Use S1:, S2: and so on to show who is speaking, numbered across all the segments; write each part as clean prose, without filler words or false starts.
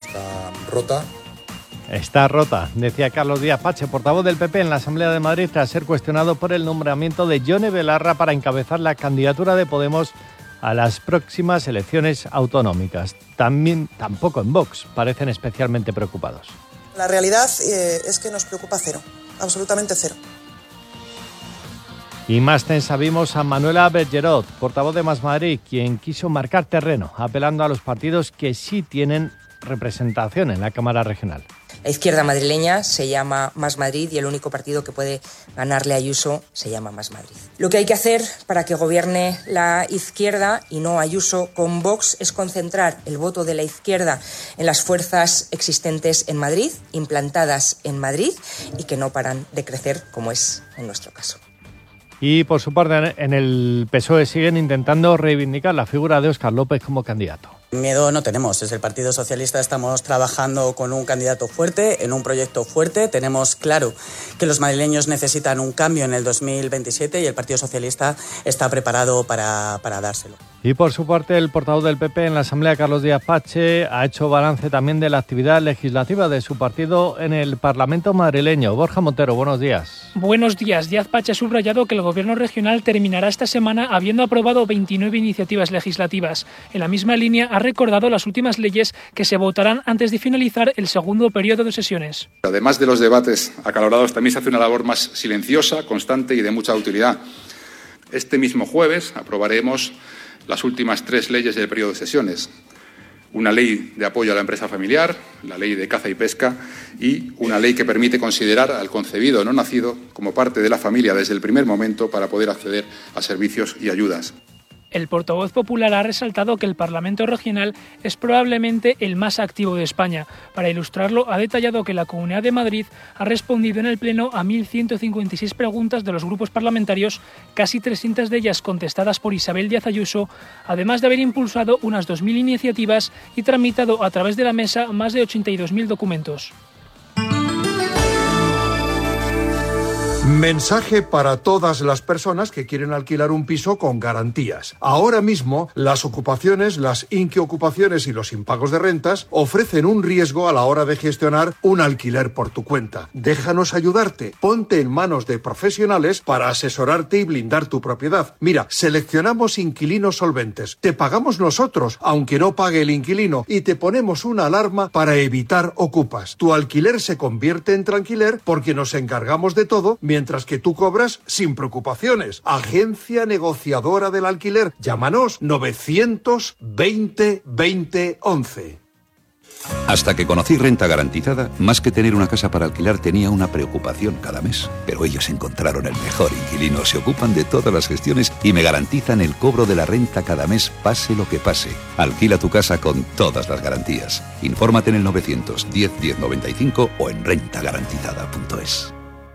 S1: está rota.
S2: Está rota, decía Carlos Díaz Pache, portavoz del PP en la Asamblea de Madrid, tras ser cuestionado por el nombramiento de Yone Belarra para encabezar la candidatura de Podemos a las próximas elecciones autonómicas. Tampoco en Vox parecen especialmente preocupados.
S3: La realidad es que nos preocupa cero, absolutamente cero.
S2: Y más tensa vimos a Manuela Bergerot, portavoz de Más Madrid, quien quiso marcar terreno, apelando a los partidos que sí tienen representación en la Cámara Regional.
S4: La izquierda madrileña se llama Más Madrid y el único partido que puede ganarle a Ayuso se llama Más Madrid. Lo que hay que hacer para que gobierne la izquierda y no Ayuso con Vox es concentrar el voto de la izquierda en las fuerzas existentes en Madrid, implantadas en Madrid y que no paran de crecer como es en nuestro caso.
S2: Y por su parte en el PSOE siguen intentando reivindicar la figura de Óscar López como candidato.
S5: Miedo no tenemos. Desde el Partido Socialista estamos trabajando con un candidato fuerte, en un proyecto fuerte. Tenemos claro que los madrileños necesitan un cambio en el 2027 y el Partido Socialista está preparado para dárselo.
S2: Y por su parte, el portavoz del PP en la Asamblea, Carlos Díaz Pache, ha hecho balance también de la actividad legislativa de su partido en el Parlamento madrileño. Borja Montero, buenos días.
S6: Buenos días. Díaz Pache ha subrayado que el Gobierno regional terminará esta semana habiendo aprobado 29 iniciativas legislativas. En la misma línea ha recordado las últimas leyes que se votarán antes de finalizar el segundo periodo de sesiones.
S7: Además de los debates acalorados, también se hace una labor más silenciosa, constante y de mucha utilidad. Este mismo jueves aprobaremos las últimas 3 leyes del periodo de sesiones. Una ley de apoyo a la empresa familiar, la ley de caza y pesca y una ley que permite considerar al concebido no nacido como parte de la familia desde el primer momento para poder acceder a servicios y ayudas.
S6: El portavoz popular ha resaltado que el Parlamento regional es probablemente el más activo de España. Para ilustrarlo, ha detallado que la Comunidad de Madrid ha respondido en el Pleno a 1.156 preguntas de los grupos parlamentarios, casi 300 de ellas contestadas por Isabel Díaz Ayuso, además de haber impulsado unas 2.000 iniciativas y tramitado a través de la mesa más de 82.000 documentos.
S8: Mensaje para todas las personas que quieren alquilar un piso con garantías. Ahora mismo, las ocupaciones, las inquiocupaciones y los impagos de rentas ofrecen un riesgo a la hora de gestionar un alquiler por tu cuenta. Déjanos ayudarte. Ponte en manos de profesionales para asesorarte y blindar tu propiedad. Mira, seleccionamos inquilinos solventes. Te pagamos nosotros, aunque no pague el inquilino, y te ponemos una alarma para evitar ocupas. Tu alquiler se convierte en tranquiler porque nos encargamos de todo, mientras que tú cobras sin preocupaciones. Agencia negociadora del alquiler. Llámanos 920 20 11.
S9: Hasta que conocí Renta Garantizada, más que tener una casa para alquilar tenía una preocupación cada mes. Pero ellos encontraron el mejor inquilino, se ocupan de todas las gestiones y me garantizan el cobro de la renta cada mes, pase lo que pase. Alquila tu casa con todas las garantías. Infórmate en el 910 10 95 o en rentagarantizada.es.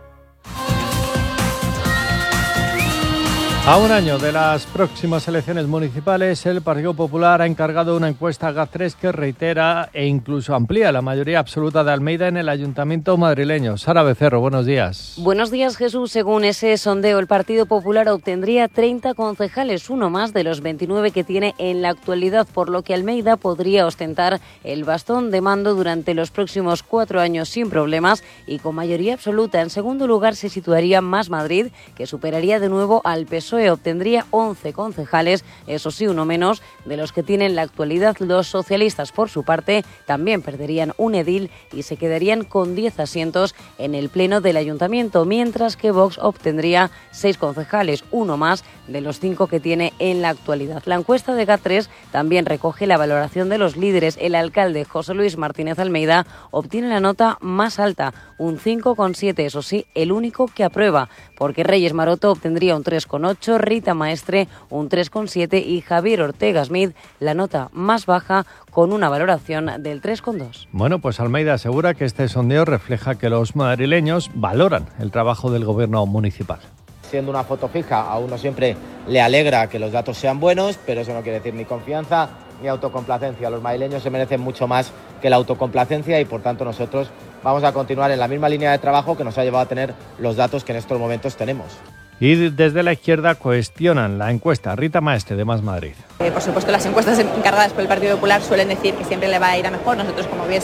S2: A un año de las próximas elecciones municipales, el Partido Popular ha encargado una encuesta a GAT3 que reitera e incluso amplía la mayoría absoluta de Almeida en el Ayuntamiento madrileño. Sara Becerro, buenos días.
S10: Buenos días, Jesús. Según ese sondeo, el Partido Popular obtendría 30 concejales, uno más de los 29 que tiene en la actualidad, por lo que Almeida podría ostentar el bastón de mando durante los próximos 4 años sin problemas y con mayoría absoluta. En segundo lugar se situaría Más Madrid, que superaría de nuevo al PSOE. Obtendría 11 concejales, eso sí, uno menos de los que tienen en la actualidad. Los socialistas, por su parte, también perderían un edil y se quedarían con 10 asientos en el pleno del ayuntamiento, mientras que Vox obtendría 6 concejales, uno más de los 5 que tiene en la actualidad. La encuesta de GAT3 también recoge la valoración de los líderes. El alcalde José Luis Martínez Almeida obtiene la nota más alta, un 5,7, eso sí, el único que aprueba, porque Reyes Maroto obtendría un 3,8, Rita Maestre un 3,7 y Javier Ortega Smith la nota más baja con una valoración del 3,2.
S2: Bueno, pues Almeida asegura que este sondeo refleja que los madrileños valoran el trabajo del gobierno municipal.
S11: Siendo una foto fija, a uno siempre le alegra que los datos sean buenos, pero eso no quiere decir ni confianza ni autocomplacencia. Los madrileños se merecen mucho más que la autocomplacencia y por tanto nosotros vamos a continuar en la misma línea de trabajo que nos ha llevado a tener los datos que en estos momentos tenemos.
S2: Y desde la izquierda cuestionan la encuesta. Rita Maestre, de Más Madrid.
S12: Por supuesto, las encuestas encargadas por el Partido Popular suelen decir que siempre le va a ir a mejor. Nosotros, como bien